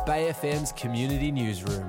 Bay FM's Community Newsroom.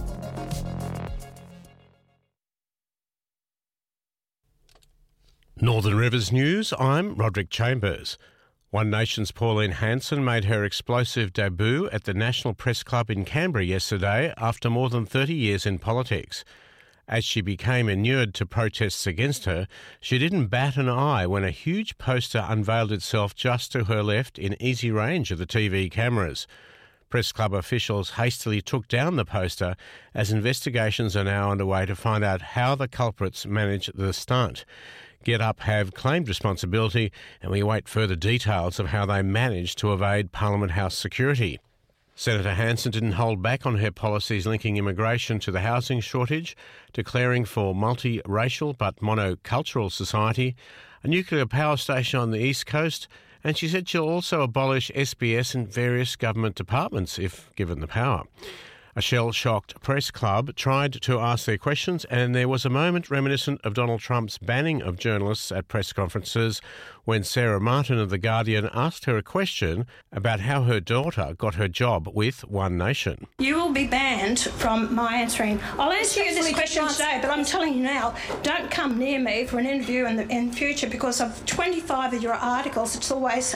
Northern Rivers News, I'm Roderick Chambers. One Nation's Pauline Hanson made her explosive debut at the National Press Club in Canberra yesterday after more than 30 years in politics. As she became inured to protests against her, she didn't bat an eye when a huge poster unveiled itself just to her left in easy range of the TV cameras. Press Club officials hastily took down the poster as investigations are now underway to find out how the culprits managed the stunt. Get Up have claimed responsibility, and we await further details of how they managed to evade Parliament House security. Senator Hanson didn't hold back on her policies linking immigration to the housing shortage, declaring for multiracial but monocultural society, a nuclear power station on the East Coast, and she said she'll also abolish SBS in various government departments if given the power. A shell-shocked Press Club tried to ask their questions, and there was a moment reminiscent of Donald Trump's banning of journalists at press conferences when Sarah Martin of The Guardian asked her a question about how her daughter got her job with One Nation. You will be banned from my answering. I'll answer you this question today, but I'm telling you now, don't come near me for an interview in future, because of 25 of your articles, it's always,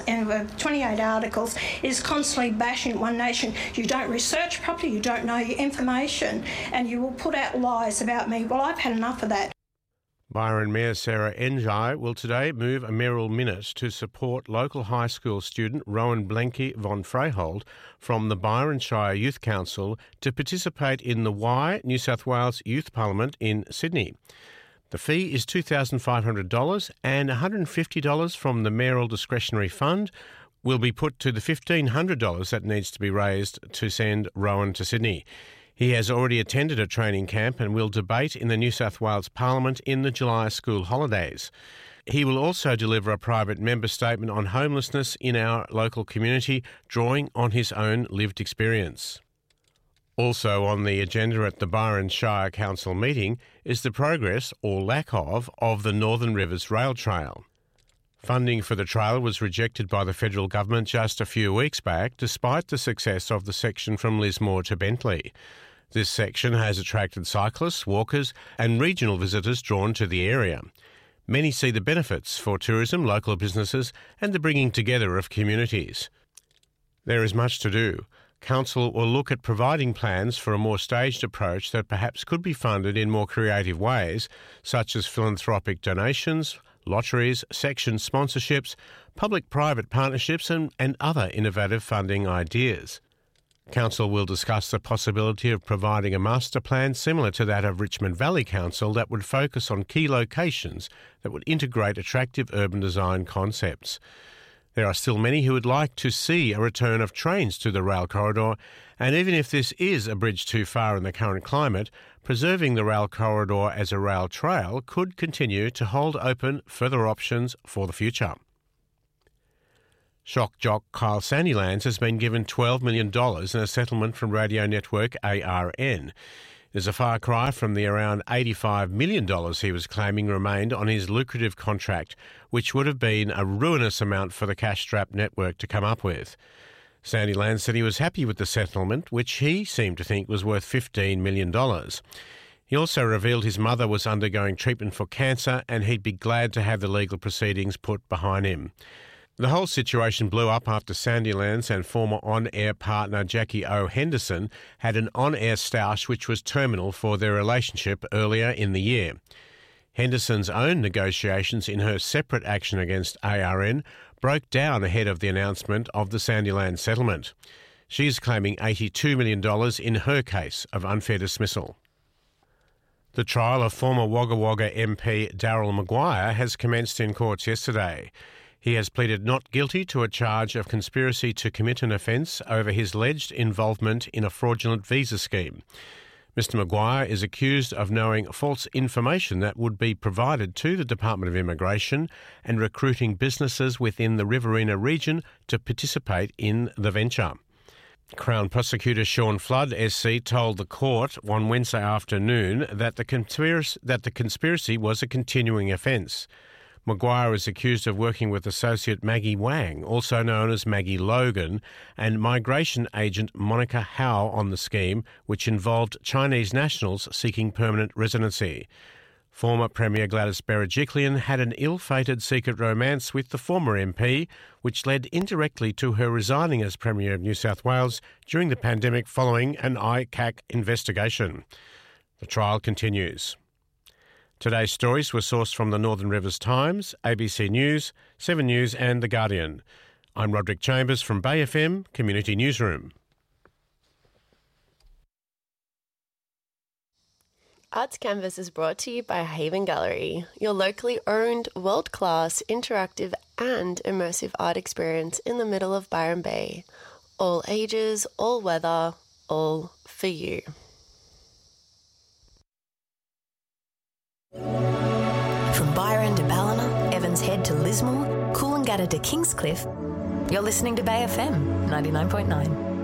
28 articles, is constantly bashing One Nation. You don't research properly, you don't know your information, and you will put out lies about me. Well, I've had enough of that. Byron Mayor Sarah Enjai will today move a mayoral minute to support local high school student Rowan Blenke von Freyhold from the Byron Shire Youth Council to participate in the Y New South Wales Youth Parliament in Sydney. The fee is $2,500 and $150 from the mayoral discretionary fund will be put to the $1,500 that needs to be raised to send Rowan to Sydney. He has already attended a training camp and will debate in the New South Wales Parliament in the July school holidays. He will also deliver a private member statement on homelessness in our local community, drawing on his own lived experience. Also on the agenda at the Byron Shire Council meeting is the progress, or lack of the Northern Rivers Rail Trail. Funding for the trail was rejected by the federal government just a few weeks back, despite the success of the section from Lismore to Bentley. This section has attracted cyclists, walkers and regional visitors drawn to the area. Many see the benefits for tourism, local businesses and the bringing together of communities. There is much to do. Council will look at providing plans for a more staged approach that perhaps could be funded in more creative ways, such as philanthropic donations, lotteries, section sponsorships, public-private partnerships and other innovative funding ideas. Council will discuss the possibility of providing a master plan similar to that of Richmond Valley Council that would focus on key locations that would integrate attractive urban design concepts. There are still many who would like to see a return of trains to the rail corridor, and even if this is a bridge too far in the current climate, preserving the rail corridor as a rail trail could continue to hold open further options for the future. Shock jock Kyle Sandilands has been given $12 million in a settlement from radio network ARN. It is a far cry from the around $85 million he was claiming remained on his lucrative contract, which would have been a ruinous amount for the cash-strapped network to come up with. Sandilands said he was happy with the settlement, which he seemed to think was worth $15 million. He also revealed his mother was undergoing treatment for cancer and he'd be glad to have the legal proceedings put behind him. The whole situation blew up after Sandilands and former on-air partner Jackie O. Henderson had an on-air stoush which was terminal for their relationship earlier in the year. Henderson's own negotiations in her separate action against ARN broke down ahead of the announcement of the Sandilands settlement. She is claiming $82 million in her case of unfair dismissal. The trial of former Wagga Wagga MP Daryl Maguire has commenced in courts yesterday. He has pleaded not guilty to a charge of conspiracy to commit an offence over his alleged involvement in a fraudulent visa scheme. Mr Maguire is accused of knowing false information that would be provided to the Department of Immigration and recruiting businesses within the Riverina region to participate in the venture. Crown Prosecutor Sean Flood SC told the court on Wednesday afternoon that the conspiracy was a continuing offence. Maguire is accused of working with associate Maggie Wang, also known as Maggie Logan, and migration agent Monica Howe on the scheme, which involved Chinese nationals seeking permanent residency. Former Premier Gladys Berejiklian had an ill-fated secret romance with the former MP, which led indirectly to her resigning as Premier of New South Wales during the pandemic following an ICAC investigation. The trial continues. Today's stories were sourced from the Northern Rivers Times, ABC News, 7 News and The Guardian. I'm Roderick Chambers from Bay FM Community Newsroom. Arts Canvas is brought to you by Haven Gallery, your locally owned, world-class, interactive and immersive art experience in the middle of Byron Bay. All ages, all weather, all for you. From Byron to Ballina, Evans Head to Lismore, Coolangatta to Kingscliff, you're listening to Bay FM 99.9.